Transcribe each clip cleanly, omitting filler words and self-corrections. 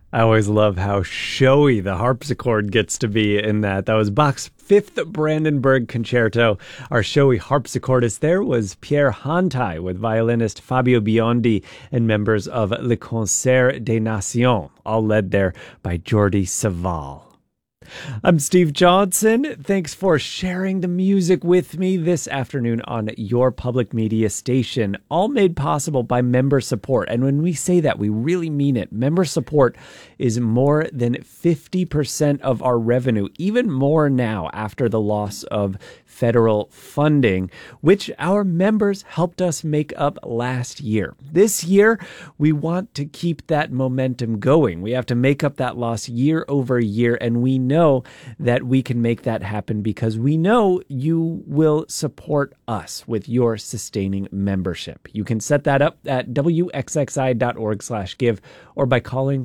I always love how showy the harpsichord gets to be in that. That was Bach's Fifth Brandenburg Concerto. Our showy harpsichordist there was Pierre Hantai with violinist Fabio Biondi and members of Le Concert des Nations, all led there by Jordi Savall. I'm Steve Johnson. Thanks for sharing the music with me this afternoon on your public media station, all made possible by member support. And when we say that, we really mean it. Member support is more than 50% of our revenue, even more now after the loss of federal funding, which our members helped us make up last year. This year, we want to keep that momentum going. We have to make up that loss year over year, and we know that we can make that happen because we know you will support us with your sustaining membership. You can set that up at wxxi.org/give or by calling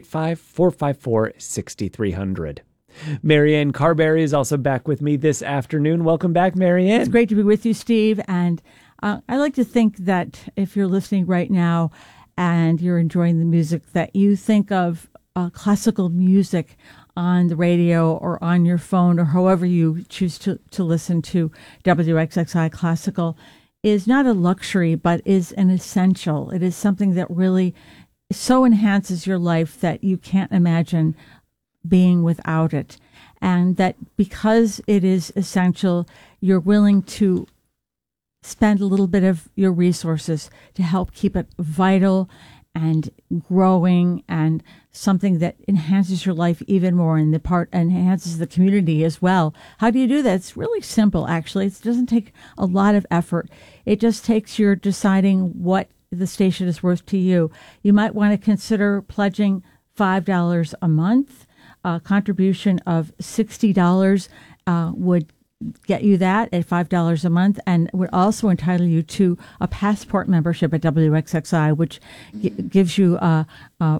585-454-6300. Marianne Carberry is also back with me this afternoon. Welcome back, Marianne. It's great to be with you, Steve. And I like to think that if you're listening right now and you're enjoying the music, that you think of classical music on the radio or on your phone or however you choose to listen to WXXI Classical is not a luxury, but is an essential. It is something that really so enhances your life that you can't imagine being without it. And that because it is essential, you're willing to spend a little bit of your resources to help keep it vital and growing and something that enhances your life even more and enhances the community as well. How do you do that? It's really simple, actually. It doesn't take a lot of effort. It just takes your deciding what the station is worth to you. You might want to consider pledging $5 a month. A contribution of $60 would get you that at $5 a month and would also entitle you to a passport membership at WXXI, which gives you a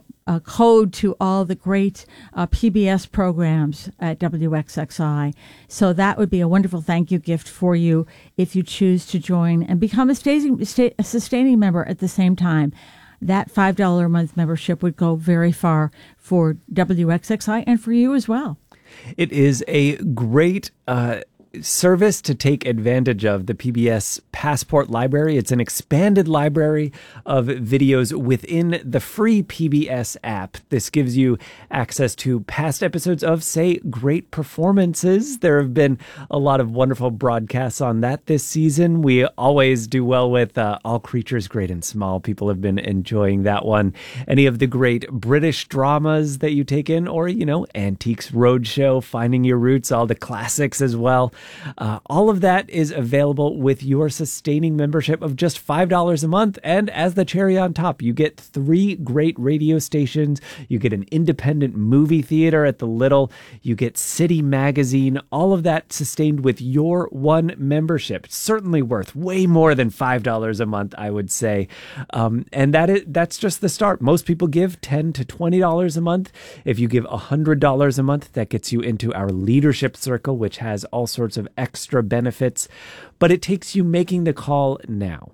code to all the great PBS programs at WXXI. So that would be a wonderful thank you gift for you if you choose to join and become a sustaining member at the same time. That $5 a month membership would go very far for WXXI and for you as well. It is a great service to take advantage of, the PBS Passport Library. It's an expanded library of videos within the free PBS app. This gives you access to past episodes of, say, great performances. There have been a lot of wonderful broadcasts on that this season. We always do well with All Creatures Great and Small. People have been enjoying that one. Any of the great British dramas that you take in, or, Antiques Roadshow, Finding Your Roots, all the classics as well. All of that is available with your sustaining membership of just $5 a month. And as the cherry on top, you get 3 great radio stations. You get an independent movie theater at the Little. You get City Magazine. All of that sustained with your one membership. It's certainly worth way more than $5 a month, I would say. And that's just the start. Most people give $10 to $20 a month. If you give $100 a month, that gets you into our leadership circle, which has all sorts of extra benefits, but it takes you making the call now.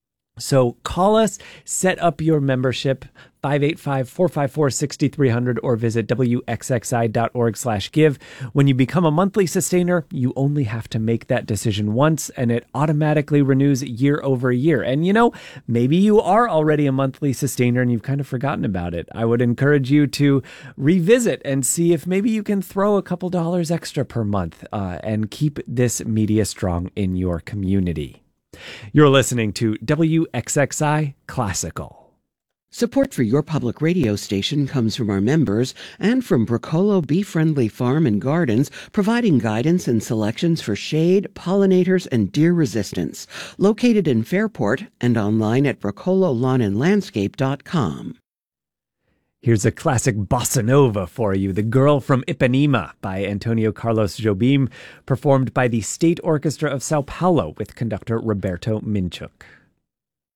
So call us, set up your membership, 585-454-6300, or visit wxxi.org/give. When you become a monthly sustainer, you only have to make that decision once, and it automatically renews year over year. And maybe you are already a monthly sustainer and you've kind of forgotten about it. I would encourage you to revisit and see if maybe you can throw a couple dollars extra per month and keep this media strong in your community. You're listening to WXXI Classical. Support for your public radio station comes from our members and from Bracolo Bee-Friendly Farm and Gardens, providing guidance and selections for shade, pollinators, and deer resistance. Located in Fairport and online at bracololawnandlandscape.com. Here's a classic bossa nova for you, The Girl from Ipanema by Antonio Carlos Jobim, performed by the State Orchestra of Sao Paulo with conductor Roberto Minchuk.